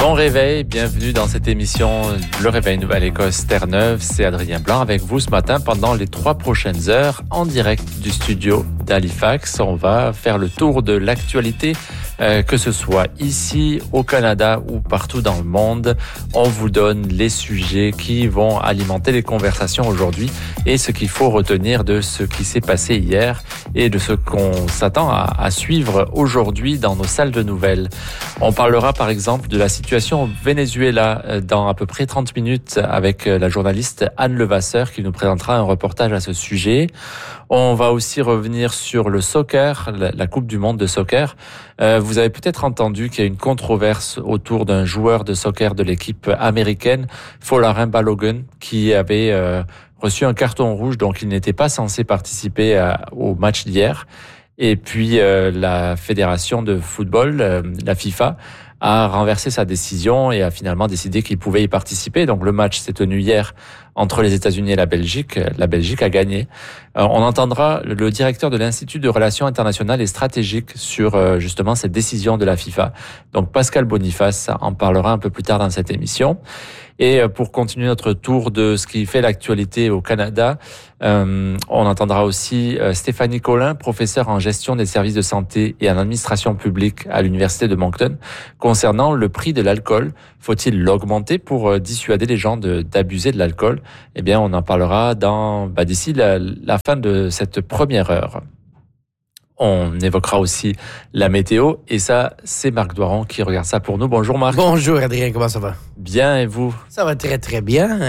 Bon réveil, bienvenue dans cette émission Le Réveil Nouvelle-Écosse Terre-Neuve. C'est Adrien Blanc avec vous ce matin pendant les 3 prochaines heures en direct du studio d'Halifax. On va faire le tour de l'actualité, que ce soit ici au Canada ou partout dans le monde. On vous donne les sujets qui vont alimenter les conversations aujourd'hui et ce qu'il faut retenir de ce qui s'est passé hier et de ce qu'on s'attend à suivre aujourd'hui dans nos salles de nouvelles. On parlera par exemple de la situation au Venezuela dans à peu près 30 minutes avec la journaliste Anne Levasseur qui nous présentera un reportage à ce sujet. On va aussi revenir sur le soccer, la Coupe du Monde de soccer. Vous avez peut-être entendu qu'il y a une controverse autour d'un joueur de soccer de l'équipe américaine, Folarin Balogun, qui avait reçu un carton rouge, donc il n'était pas censé participer au match d'hier. Et puis la fédération de football, la FIFA, a renversé sa décision et a finalement décidé qu'il pouvait y participer. Donc le match s'est tenu hier entre les États-Unis et la Belgique. La Belgique a gagné. On entendra le directeur de l'Institut de Relations internationales et stratégiques sur justement cette décision de la FIFA. Donc Pascal Boniface en parlera un peu plus tard dans cette émission. Et pour continuer notre tour de ce qui fait l'actualité au Canada, on entendra aussi Stéphanie Collin, professeure en gestion des services de santé et en administration publique à l'Université de Moncton, concernant le prix de l'alcool. Faut-il l'augmenter pour dissuader les gens d'abuser de l'alcool? Eh bien, on en parlera d'ici la fin de cette première heure. On évoquera aussi la météo et ça, c'est Marc Doiron qui regarde ça pour nous. Bonjour Marc. Bonjour Adrien, comment ça va? Bien, et vous? Ça va très très bien.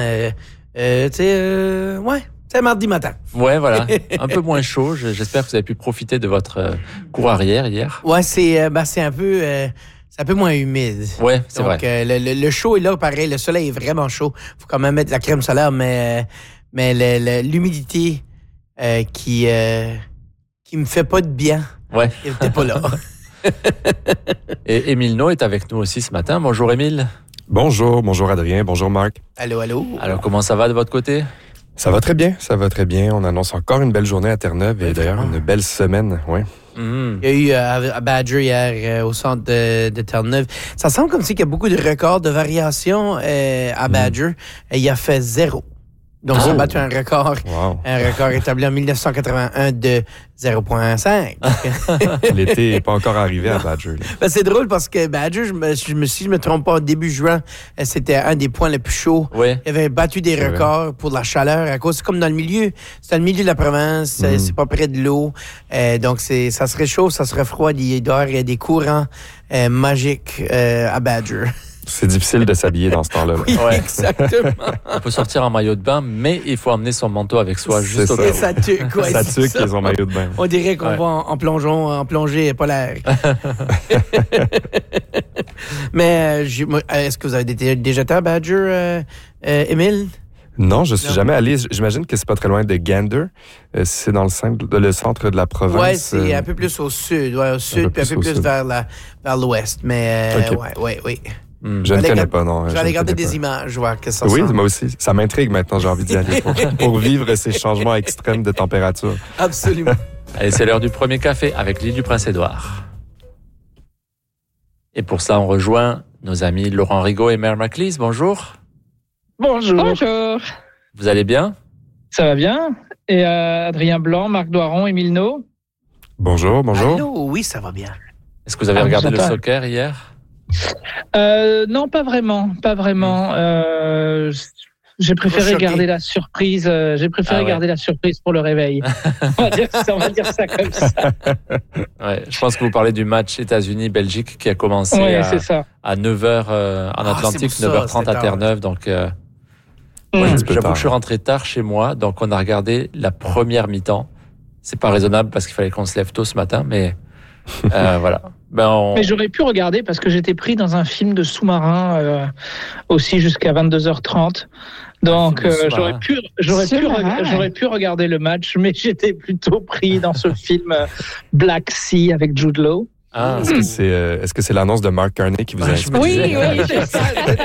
C'est mardi matin. Ouais, voilà. Un peu moins chaud. J'espère que vous avez pu profiter de votre cours arrière hier. Ouais, c'est un peu moins humide. Ouais, c'est vrai. Donc, le chaud est là, pareil. Le soleil est vraiment chaud. Faut quand même mettre de la crème solaire, mais l'humidité qui me fait pas de bien. Ouais. Il était pas là. Et Émile No est avec nous aussi ce matin. Bonjour Émile. Bonjour Adrien, bonjour Marc. Allô. Alors comment ça va de votre côté? Ça va très bien. On annonce encore une belle journée à Terre-Neuve et d'ailleurs une belle semaine, oui. Il y a eu à Badger hier au centre de Terre-Neuve. Ça semble comme s'il y a beaucoup de records de variation à Badger. Il a fait 0. Donc, ça a battu un record. Wow. Un record établi en 1981 de 0,5. L'été n'est pas encore arrivé à Badger. Ben, c'est drôle parce que Badger, si je me trompe pas, début juin, c'était un des points les plus chauds. Ouais. Il avait battu des records pour de la chaleur à cause. C'est comme dans le milieu. C'est dans le milieu de la province. C'est pas près de l'eau. Donc, ça se réchauffe, ça se refroidit. Il y a des courants magiques à Badger. C'est difficile de s'habiller dans ce temps-là. Oui, ouais. Exactement. On peut sortir en maillot de bain, mais il faut emmener son manteau avec soi juste au cas où. Ça tuque, ouais, ça tuque et son maillot de bain. On dirait qu'on va en plongée polaire. Mais est-ce que vous avez déjà été à Badger, Émile? Non, je suis jamais allé. J'imagine que c'est pas très loin de Gander. C'est dans le centre de la province. Ouais, c'est un peu plus au sud. Ouais, au sud, puis un peu plus vers l'ouest. Mais okay. oui. Je ne connais pas, non. Je vais aller regarder des images, voir que ça Oui, sent. moi aussi. Ça m'intrigue maintenant, j'ai envie d'y aller pour vivre ces changements extrêmes de température. Absolument. Allez, c'est l'heure du premier café avec l'île du Prince-Édouard. Et pour ça, on rejoint nos amis Laurent Rigaud et Mère McLeese. Bonjour. Bonjour. Vous allez bien? Ça va bien. Et Adrien Blanc, Marc Doiron, Émile No. Bonjour. Allô, oui, ça va bien. Est-ce que vous avez regardé le soccer hier? Non, pas vraiment. J'ai préféré garder la surprise. Garder la surprise pour le réveil. On va dire ça comme ça. Ouais, je pense que vous parlez du match États-Unis-Belgique qui a commencé à 9h en Atlantique, 9h30 à Terre-Neuve. Donc, j'avoue que je suis rentré tard chez moi, donc on a regardé la première mi-temps. C'est pas raisonnable parce qu'il fallait qu'on se lève tôt ce matin, mais voilà. Mais j'aurais pu regarder parce que j'étais pris dans un film de sous-marin aussi jusqu'à 22h30. Donc j'aurais pu regarder le match, mais j'étais plutôt pris dans ce film Black Sea avec Jude Law. Ah, est-ce que c'est l'annonce de Mark Carney qui vous a inspiré? Oui, c'est ça.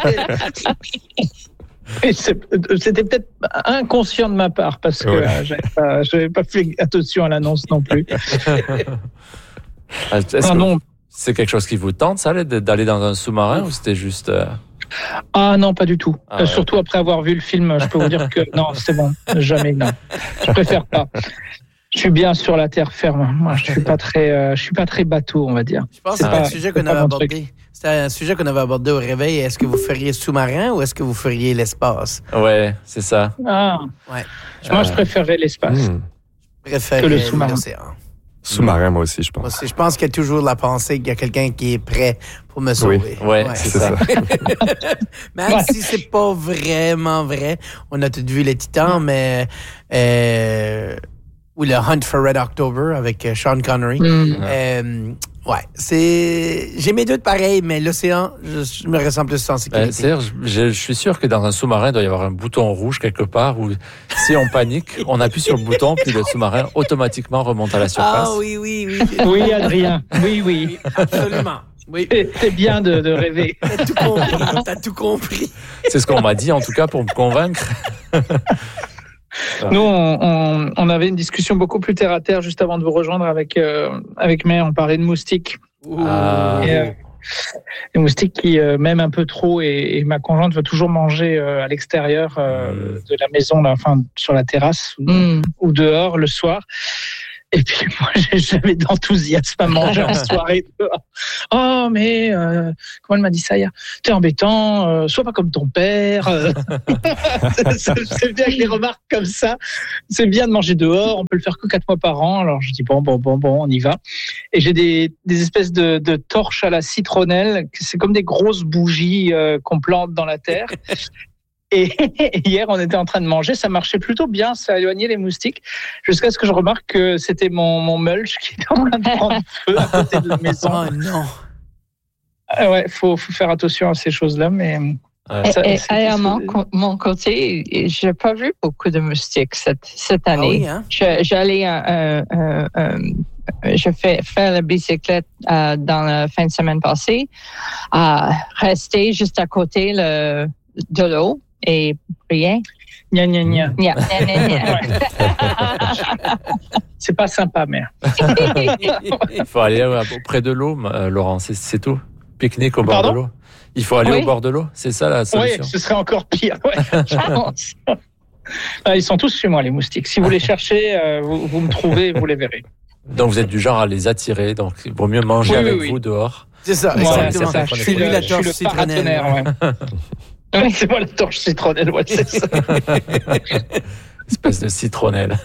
C'était peut-être inconscient de ma part parce que j'avais pas fait attention à l'annonce non plus. C'est quelque chose qui vous tente, ça, d'aller dans un sous-marin, ou c'était juste... Ah non, pas du tout. Surtout après avoir vu le film, je peux vous dire que non, c'est bon, jamais, non. Je préfère pas. Je suis bien sur la terre ferme. Moi, je suis pas très bateau, on va dire. Je pense que c'est un sujet qu'on avait abordé. C'était un sujet qu'on avait abordé au réveil. Est-ce que vous feriez sous-marin ou est-ce que vous feriez l'espace? Ouais, c'est ça. Ah. Ouais. Moi, je préférerais l'espace. Je préfère que le sous-marin. L'océan. Sous-marin, moi aussi, je pense. Moi aussi, je pense qu'il y a toujours la pensée qu'il y a quelqu'un qui est prêt pour me sauver. Oui, ouais, c'est ça. Même si c'est pas vraiment vrai. On a tous vu les Titans, mais... ou le Hunt for Red October avec Sean Connery. J'ai mes doutes pareils, mais l'océan, je me ressens plus en sécurité. Serge, je suis sûr que dans un sous-marin, il doit y avoir un bouton rouge quelque part où, si on panique, on appuie sur le bouton, puis le sous-marin automatiquement remonte à la surface. Ah oui. Oui, Adrien. Oui. Absolument. Oui. C'est bien de rêver. T'as tout compris. C'est ce qu'on m'a dit, en tout cas, pour me convaincre. Nous, on avait une discussion beaucoup plus terre à terre juste avant de vous rejoindre avec May. On parlait de moustiques. Les moustiques qui m'aiment un peu trop et ma conjointe veut toujours manger à l'extérieur de la maison, là, enfin sur la terrasse ou dehors le soir. Et puis moi, j'ai jamais d'enthousiasme à manger en soirée dehors. Oh, mais comment elle m'a dit ça hier? T'es embêtant, sois pas comme ton père. C'est bien que les remarques comme ça. C'est bien de manger dehors, on peut le faire que 4 mois par an. Alors je dis bon, on y va. Et j'ai des espèces de torches à la citronnelle. C'est comme des grosses bougies qu'on plante dans la terre. Et hier, on était en train de manger, ça marchait plutôt bien, ça éloignait les moustiques, jusqu'à ce que je remarque que c'était mon mulch qui était en train de prendre feu à côté de la maison. Oh non. Ouais, faut faire attention à ces choses-là, mais... Et à mon côté, j'ai pas vu beaucoup de moustiques cette année. Ah oui, hein? J'allais je fais faire la bicyclette dans la fin de semaine passée, rester juste à côté de l'eau. Et rien. Gna. C'est pas sympa, mère. Il faut aller près de l'eau, Laurent, c'est tout. Pique-nique au bord de l'eau. Il faut aller au bord de l'eau, c'est ça la solution? Oui, ce serait encore pire. Ouais, je pense. Ils sont tous chez moi, les moustiques. Si vous les cherchez, vous me trouvez, vous les verrez. Donc vous êtes du genre à les attirer, donc il vaut mieux manger avec vous dehors. C'est ça, exactement. Je suis la torche citronnelle. Oui, c'est moi la torche citronnelle, c'est ça. Espèce de citronnelle.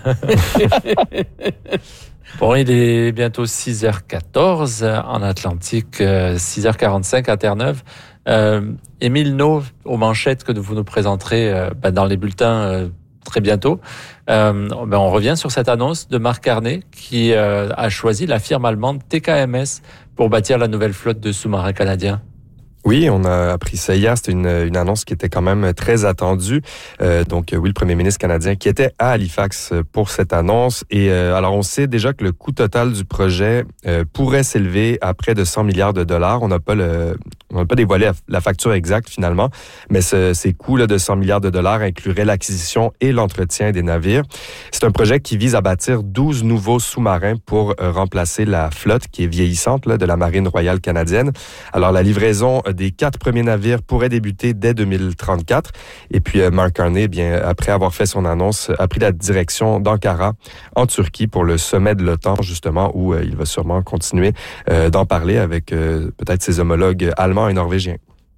Bon, il est bientôt 6h14 en Atlantique, 6h45 à Terre-Neuve. Émile Nau, aux manchettes que vous nous présenterez dans les bulletins très bientôt. On revient sur cette annonce de Marc Carnet qui a choisi la firme allemande TKMS pour bâtir la nouvelle flotte de sous-marins canadiens. Oui, on a appris ça hier. C'était une annonce qui était quand même très attendue. Donc, oui, le premier ministre canadien qui était à Halifax pour cette annonce. Et alors, on sait déjà que le coût total du projet pourrait s'élever à près de 100 milliards de dollars. On n'a pas dévoilé la facture exacte finalement, mais ces coûts-là de 100 milliards de dollars incluraient l'acquisition et l'entretien des navires. C'est un projet qui vise à bâtir 12 nouveaux sous-marins pour remplacer la flotte qui est vieillissante de la Marine royale canadienne. Alors, la livraison des 4 premiers navires pourrait débuter dès 2034. Et puis, Mark Carney, après avoir fait son annonce, a pris la direction d'Ankara, en Turquie, pour le sommet de l'OTAN, justement, où il va sûrement continuer d'en parler avec peut-être ses homologues allemands et norvégiens.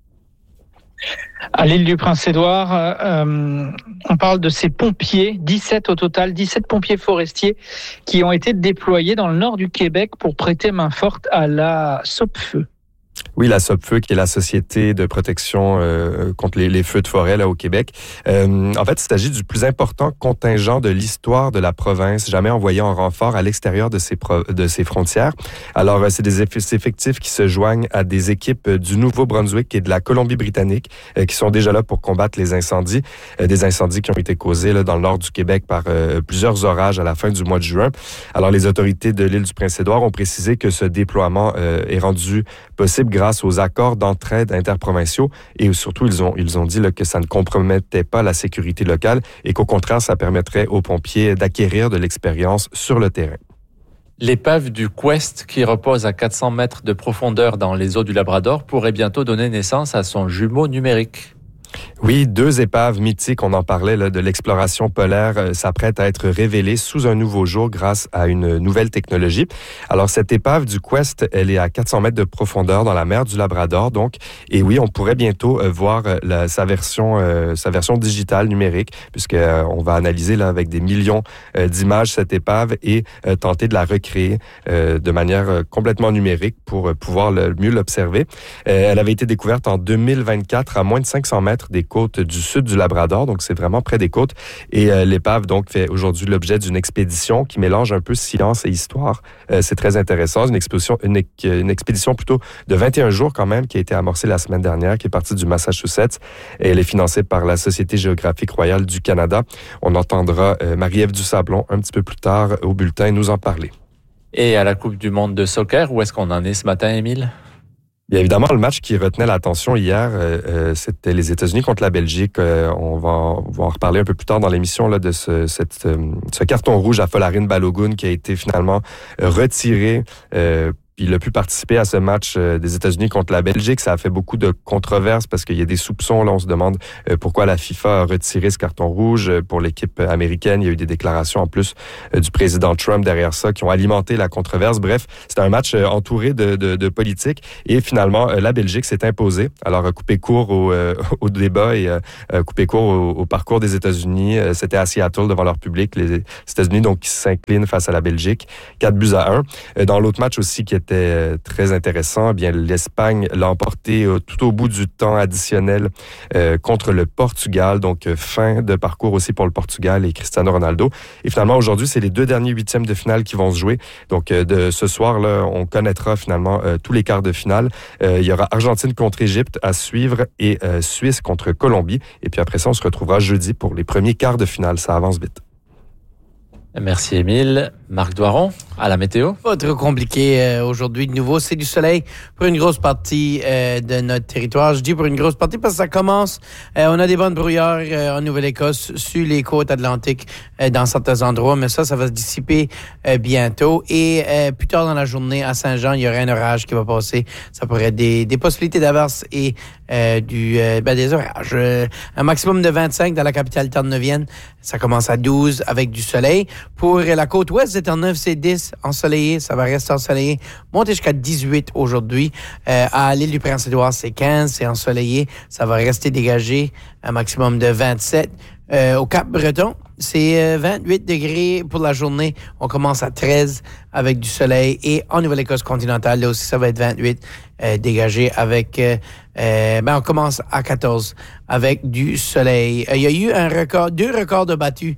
À l'île du Prince-Édouard, on parle de ces pompiers, 17 au total, 17 pompiers forestiers qui ont été déployés dans le nord du Québec pour prêter main forte à la Sopfeu. Oui, la Sopfeu, qui est la Société de protection contre les feux de forêt là, au Québec. En fait, il s'agit du plus important contingent de l'histoire de la province, jamais envoyé en renfort à l'extérieur de ses frontières. Alors, c'est des effectifs qui se joignent à des équipes du Nouveau-Brunswick et de la Colombie-Britannique qui sont déjà là pour combattre les incendies. Des incendies qui ont été causés là, dans le nord du Québec par plusieurs orages à la fin du mois de juin. Alors, les autorités de l'île du Prince-Édouard ont précisé que ce déploiement est rendu possible grâce aux accords d'entraide interprovinciaux et surtout, ils ont dit là, que ça ne compromettait pas la sécurité locale et qu'au contraire, ça permettrait aux pompiers d'acquérir de l'expérience sur le terrain. L'épave du Quest, qui repose à 400 mètres de profondeur dans les eaux du Labrador, pourrait bientôt donner naissance à son jumeau numérique. Oui, 2 épaves mythiques, on en parlait, là, de l'exploration polaire, s'apprêtent à être révélées sous un nouveau jour grâce à une nouvelle technologie. Alors, cette épave du Quest, elle est à 400 mètres de profondeur dans la mer du Labrador, donc. Et oui, on pourrait bientôt voir sa version digitale, numérique, puisqu'on va analyser là, avec des millions d'images cette épave et tenter de la recréer de manière complètement numérique pour pouvoir mieux l'observer. Elle avait été découverte en 2024 à moins de 500 mètres des côtes du sud du Labrador, donc c'est vraiment près des côtes. Et l'épave donc fait aujourd'hui l'objet d'une expédition qui mélange un peu science et histoire. C'est très intéressant, une expédition plutôt de 21 jours quand même qui a été amorcée la semaine dernière, qui est partie du Massachusetts. Et elle est financée par la Société géographique royale du Canada. On entendra Marie-Ève Dusablon un petit peu plus tard au bulletin nous en parler. Et à la Coupe du monde de soccer, où est-ce qu'on en est ce matin, Émile? Bien évidemment, le match qui retenait l'attention hier, c'était les États-Unis contre la Belgique. On va en reparler un peu plus tard dans l'émission là, de ce carton rouge à Folarin Balogun qui a été finalement retiré. Il a pu participer à ce match des États-Unis contre la Belgique. Ça a fait beaucoup de controverses parce qu'il y a des soupçons. Là, on se demande pourquoi la FIFA a retiré ce carton rouge pour l'équipe américaine. Il y a eu des déclarations en plus du président Trump derrière ça qui ont alimenté la controverse. Bref, c'était un match entouré de politique. Et finalement, la Belgique s'est imposée. Alors, coupé court au débat et coupé court au parcours des États-Unis. C'était à Seattle devant leur public. Les États-Unis donc qui s'inclinent face à la Belgique. 4-1. Dans l'autre match aussi qui était très intéressant, eh bien l'Espagne l'a emporté tout au bout du temps additionnel contre le Portugal. Donc fin de parcours aussi pour le Portugal et Cristiano Ronaldo. Et finalement aujourd'hui, c'est les 2 derniers huitièmes de finale qui vont se jouer. Donc de ce soir là, on connaîtra finalement tous les quarts de finale. Il y aura Argentine contre Égypte à suivre et Suisse contre Colombie. Et puis après ça, on se retrouvera jeudi pour les premiers quarts de finale. Ça avance vite. Merci Émile. Marc Doiron, à la météo. Pas trop compliqué aujourd'hui de nouveau. C'est du soleil pour une grosse partie de notre territoire. Je dis pour une grosse partie parce que ça commence. On a des bonnes brouillards en Nouvelle-Écosse, sur les côtes atlantiques, dans certains endroits, mais ça va se dissiper bientôt. Et plus tard dans la journée, à Saint-Jean, il y aura un orage qui va passer. Ça pourrait être des possibilités d'averse et des orages. Un maximum de 25 dans la capitale terre-neuvienne. Ça commence à 12 avec du soleil. Pour la côte ouest de Terre-Neuve, c'est 10 ensoleillé. Ça va rester ensoleillé. Monter jusqu'à 18 aujourd'hui. À l'île du Prince-Édouard, c'est 15. C'est ensoleillé. Ça va rester dégagé. Un maximum de 27. Au Cap-Breton, c'est 28 degrés pour la journée. On commence à 13 avec du soleil. Et en Nouvelle-Écosse continentale, là aussi, ça va être 28 dégagé avec... on commence à 14 avec du soleil. Il y a eu 2 records de battus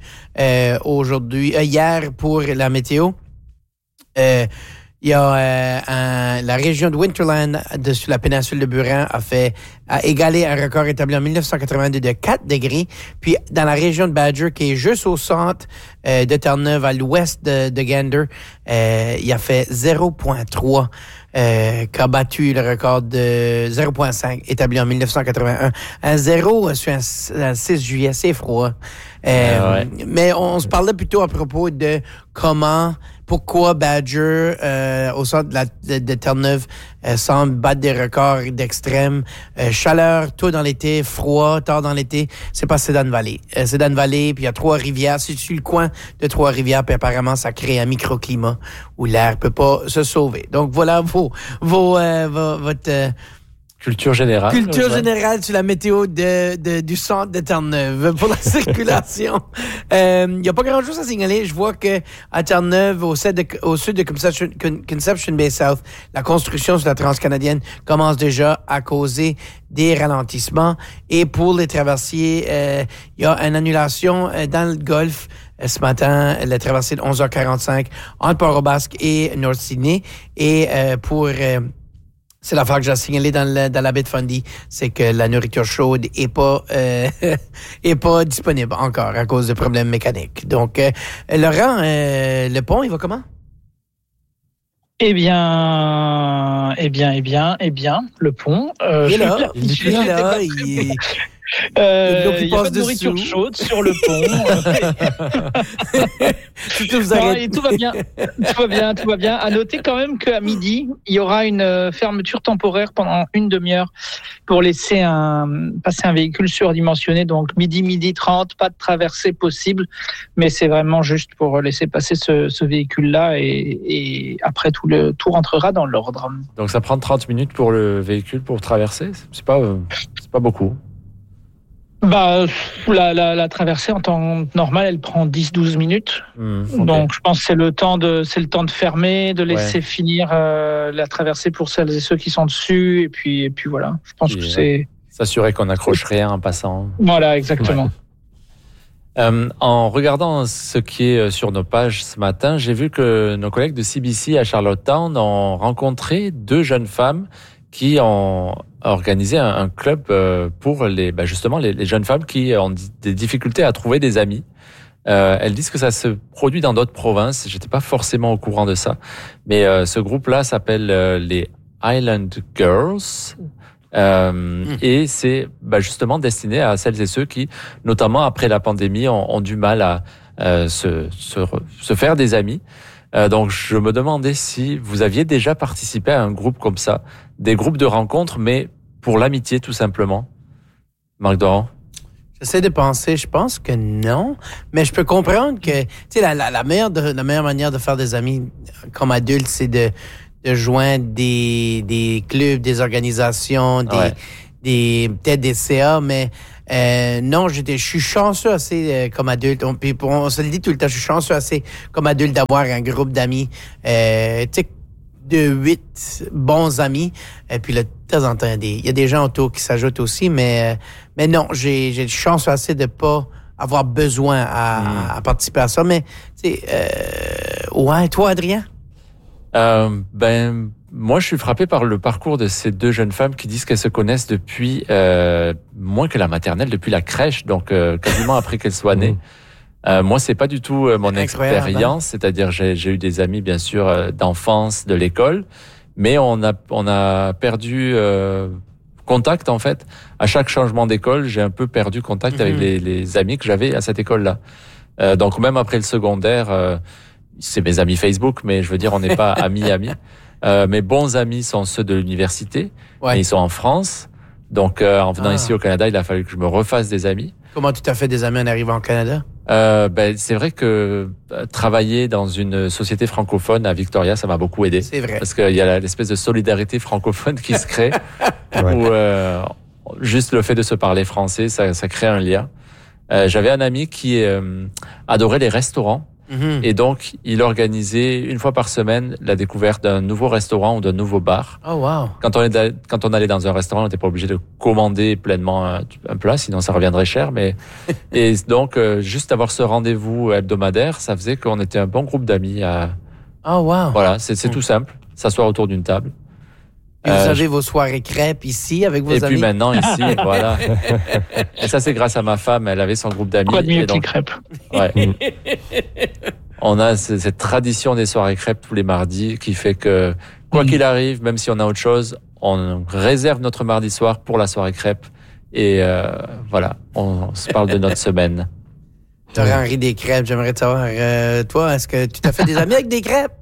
hier pour la météo. Il y a la région de Winterland sur la péninsule de Burin a égalé un record établi en 1982 de 4 degrés. Puis dans la région de Badger, qui est juste au centre de Terre-Neuve, à l'ouest de Gander, il a fait 0,3 qui a battu le record de 0,5 établi en 1981. Un 0 sur un 6 juillet, c'est froid. Mais on se parlait plutôt à propos de pourquoi Badger, au centre de Terre-Neuve, semble battre des records d'extrême. Chaleur, tôt dans l'été, froid, tard dans l'été. C'est pas Sedan Valley. Sedan Valley, puis il y a Trois-Rivières. C'est sur le coin de Trois-Rivières, puis apparemment, ça crée un microclimat où l'air peut pas se sauver. Donc voilà votre... Culture générale. Culture générale sur la météo du centre de Terre-Neuve pour la circulation. Il n'y a pas grand-chose à signaler. Je vois que à Terre-Neuve, au sud de Conception Bay South, la construction sur la transcanadienne commence déjà à causer des ralentissements. Et pour les traversiers, il y a une annulation dans le Golfe. Ce matin, la traversée de 11h45 entre Port-au-Basque et North Sydney. Et c'est l'affaire que j'ai signalée dans la baie de Fundy, c'est que la nourriture chaude est pas disponible encore à cause de problèmes mécaniques. Donc, Laurent, le pont, il va comment? Eh bien, le pont. Il est là. Il y a pas de nourriture chaude sur le pont. Tout va bien. À noter quand même qu'à midi, il y aura une fermeture temporaire pendant une demi-heure pour laisser passer un véhicule surdimensionné. Donc midi 30, pas de traversée possible, mais c'est vraiment juste pour laisser passer ce véhicule-là et après tout rentrera dans l'ordre. Donc ça prend 30 minutes pour le véhicule pour traverser, c'est pas beaucoup. La traversée en temps normal, elle prend 10-12 minutes. Okay. Donc je pense que c'est le temps de fermer, de laisser finir la traversée pour celles et ceux qui sont dessus et puis voilà. Je pense que c'est s'assurer qu'on n'accroche rien en passant. Voilà, exactement. En regardant ce qui est sur nos pages ce matin, j'ai vu que nos collègues de CBC à Charlottetown ont rencontré 2 jeunes femmes qui ont organisé un club pour les jeunes femmes qui ont des difficultés à trouver des amis. Elles disent que ça se produit dans d'autres provinces. J'étais pas forcément au courant de ça, mais ce groupe-là s'appelle les Island Girls. Et c'est justement destiné à celles et ceux qui, notamment après la pandémie, ont du mal à se faire des amis. Donc je me demandais si vous aviez déjà participé à un groupe comme ça, des groupes de rencontres, mais pour l'amitié tout simplement. Marc Doran? J'essaie de penser, je pense que non, mais je peux comprendre que la meilleure manière de faire des amis comme adulte, c'est de joindre des clubs, des organisations, peut-être des CA, mais non, je suis chanceux assez comme adulte. On se le dit tout le temps, je suis chanceux assez comme adulte d'avoir un groupe d'amis, de 8 bons amis. Et puis là, de temps en temps, il y a des gens autour qui s'ajoutent aussi, mais non, j'ai de chance assez de pas avoir besoin à participer à ça. Mais toi, Adrien? Moi, je suis frappé par le parcours de ces 2 jeunes femmes qui disent qu'elles se connaissent depuis moins que la maternelle, depuis la crèche, donc quasiment après qu'elles soient nées. Moi, c'est pas du tout mon expérience, c'est-à-dire j'ai eu des amis bien sûr d'enfance, de l'école, mais on a perdu contact en fait. À chaque changement d'école, j'ai un peu perdu contact avec les amis que j'avais à cette école-là. Donc même après le secondaire. C'est mes amis Facebook, mais je veux dire, on n'est pas amis. Mes bons amis sont ceux de l'université, mais ils sont en France. Donc, en venant ici au Canada, il a fallu que je me refasse des amis. Comment tu t'as fait des amis en arrivant au Canada? C'est vrai que travailler dans une société francophone à Victoria, ça m'a beaucoup aidé. C'est vrai. Parce qu'il y a l'espèce de solidarité francophone qui se crée, où juste le fait de se parler français, ça crée un lien. J'avais un ami qui adorait les restaurants. Et donc, il organisait une fois par semaine la découverte d'un nouveau restaurant ou d'un nouveau bar. Oh wow! Quand on allait dans un restaurant, on n'était pas obligé de commander pleinement un plat, sinon ça reviendrait cher. Et donc, juste avoir ce rendez-vous hebdomadaire, ça faisait qu'on était un bon groupe d'amis. Oh wow! Voilà, c'est tout simple, s'asseoir autour d'une table. Et vous avez vos soirées crêpes ici avec vos amis? Et puis maintenant ici, voilà. Et ça, c'est grâce à ma femme. Elle avait son groupe d'amis. Quoi de mieux que les crêpes? Ouais. On a cette tradition des soirées crêpes tous les mardis qui fait que, quoi qu'il arrive, même si on a autre chose, on réserve notre mardi soir pour la soirée crêpes. Et voilà, on se parle de notre semaine. T'aurais Henri des crêpes, j'aimerais te savoir. Toi, est-ce que tu t'as fait des amis avec des crêpes?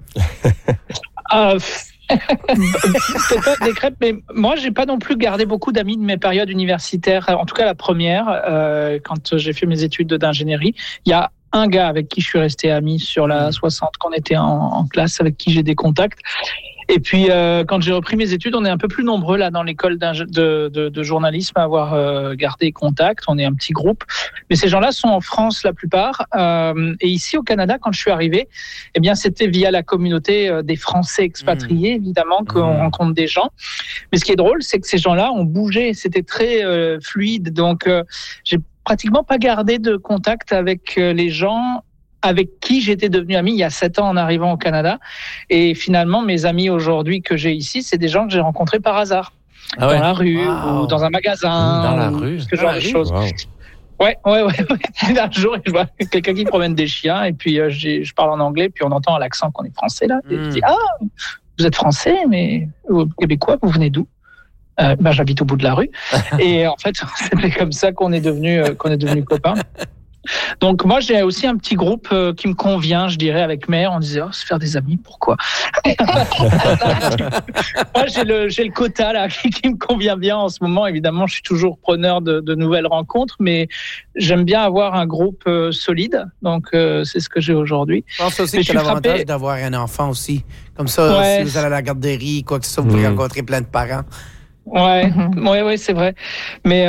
Peut-être pas des crêpes, mais moi, j'ai pas non plus gardé beaucoup d'amis de mes périodes universitaires. En tout cas, la première, quand j'ai fait mes études d'ingénierie, il y a un gars avec qui je suis resté ami sur la 60 qu'on était en classe, avec qui j'ai des contacts. Et puis, quand j'ai repris mes études, on est un peu plus nombreux là dans l'école de journalisme à avoir gardé contact. On est un petit groupe, mais ces gens-là sont en France la plupart. Et ici au Canada, quand je suis arrivé, eh bien, c'était via la communauté des Français expatriés, évidemment, qu'on rencontre des gens. Mais ce qui est drôle, c'est que ces gens-là ont bougé. C'était très fluide. Donc, j'ai pratiquement pas gardé de contact avec les gens avec qui j'étais devenu ami il y a 7 ans en arrivant au Canada. Et finalement, mes amis aujourd'hui que j'ai ici, c'est des gens que j'ai rencontrés par hasard. Dans la rue, ou dans un magasin. Dans la rue. Ce genre de choses. Wow. Ouais. Un jour, je vois quelqu'un qui promène des chiens, et puis je parle en anglais, puis on entend à l'accent qu'on est français, là. Et je dis, vous êtes français, mais québécois, vous venez d'où? J'habite au bout de la rue. Et en fait, c'était comme ça qu'on est devenus copains. Donc moi j'ai aussi un petit groupe qui me convient, je dirais, avec Mère. On disait se faire des amis, pourquoi? Moi j'ai le quota là qui me convient bien en ce moment. Évidemment, je suis toujours preneur de nouvelles rencontres, mais j'aime bien avoir un groupe solide. Donc c'est ce que j'ai aujourd'hui. Je pense aussi que c'est l'avantage d'avoir un enfant aussi. Comme ça, si vous allez à la garderie, quoi que ce soit, vous pouvez rencontrer plein de parents. Ouais, c'est vrai. Mais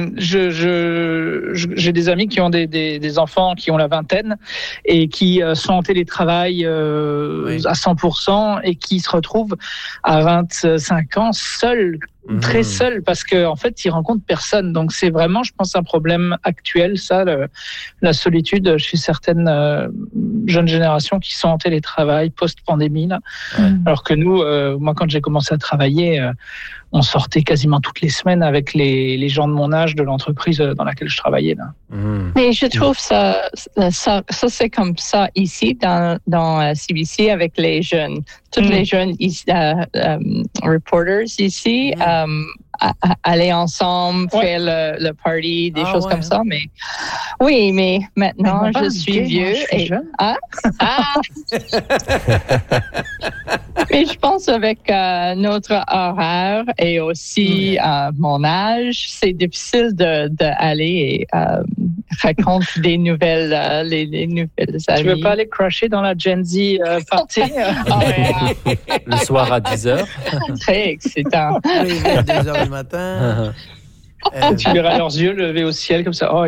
j'ai des amis qui ont des enfants qui ont la vingtaine et qui sont en télétravail à 100% et qui se retrouvent à 25 ans seuls, très seuls, parce que en fait ils rencontrent personne. Donc c'est vraiment, je pense, un problème actuel, ça, la solitude chez certaines jeunes générations qui sont en télétravail post-pandémie là. Alors que nous, moi quand j'ai commencé à travailler, on sortait quasiment toutes les semaines avec les gens de mon âge de l'entreprise dans laquelle je travaillais là. Mais je trouve ça c'est comme ça ici dans CBC avec les jeunes, toutes les jeunes ici, reporters ici. Aller ensemble, faire le party, des choses comme ça. Mais oui, mais maintenant je suis vieux et mais je pense avec notre horaire et aussi mon âge, c'est difficile d'aller et raconter des nouvelles, les nouvelles amies. Tu veux pas aller crusher dans la Gen Z party le soir à 10h? Très excitant. 2h du matin. Tu verras leurs yeux levés au ciel comme ça.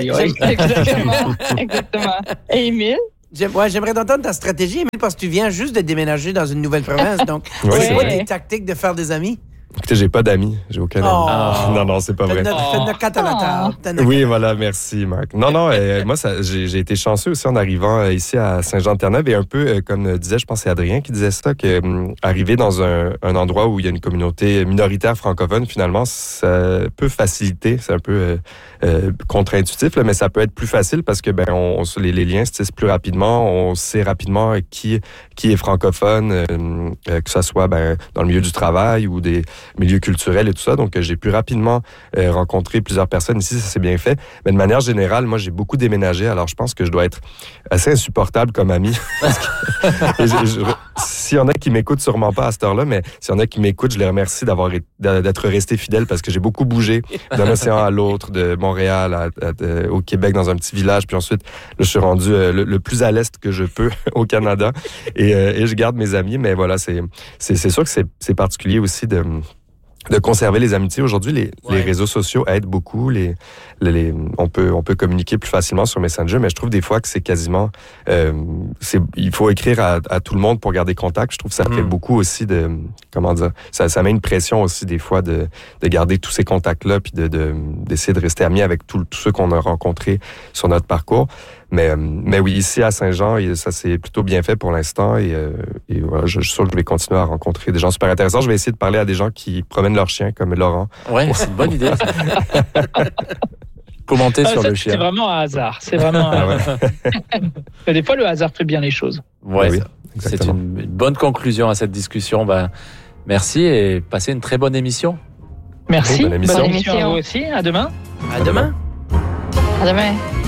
Exactement. Et Émile? J'aimerais entendre ta stratégie, Émile, parce que tu viens juste de déménager dans une nouvelle province. Donc, c'est quoi tes tactiques de faire des amis? Écoutez, j'ai pas d'amis. J'ai aucun ami. Non, c'est pas vrai. T'as notre quatre à la table. Oui, voilà, merci, Marc. Non, moi, j'ai été chanceux aussi en arrivant ici à Saint-Jean-de-Terre-Neuve, et un peu, comme disait, je pense que c'est Adrien qui disait ça, que arriver dans un endroit où il y a une communauté minoritaire francophone, finalement, ça peut faciliter, c'est un peu contre-intuitif, là, mais ça peut être plus facile parce que les liens se tissent plus rapidement, on sait rapidement qui est francophone, que ce soit dans le milieu du travail ou des milieux culturels et tout ça. Donc, j'ai pu rapidement rencontrer plusieurs personnes ici, ça s'est bien fait. Mais de manière générale, moi, j'ai beaucoup déménagé, alors je pense que je dois être assez insupportable comme ami. S'il y en a qui m'écoutent, sûrement pas à cette heure-là, mais s'il y en a qui m'écoutent, je les remercie d'être restés fidèles parce que j'ai beaucoup bougé d'un océan à l'autre, de Montréal au Québec, dans un petit village, puis ensuite, là, je suis rendu le plus à l'est que je peux au Canada, et je garde mes amis, mais voilà, c'est sûr que c'est particulier aussi de conserver les amitiés. Aujourd'hui, les réseaux sociaux aident beaucoup. On peut communiquer plus facilement sur Messenger, mais je trouve des fois que c'est quasiment... il faut écrire à tout le monde pour garder contact. Je trouve que ça fait beaucoup aussi de... Comment dire? Ça met une pression aussi des fois de garder tous ces contacts-là, puis d'essayer de rester amis avec tous ceux qu'on a rencontrés sur notre parcours. Mais oui, ici à Saint-Jean, ça s'est plutôt bien fait pour l'instant, et voilà, je suis sûr que je vais continuer à rencontrer des gens super intéressants. Je vais essayer de parler à des gens qui promènent leur chien, comme Laurent. Ouais, c'est une bonne idée. Commenter sur le chien. C'est vraiment un hasard. C'est vraiment des fois, le hasard fait bien les choses. Ouais, oui, c'est une bonne conclusion à cette discussion. Merci et passez une très bonne émission. Merci. Bonne émission. Bonne émission à vous aussi. À demain. À demain. À demain.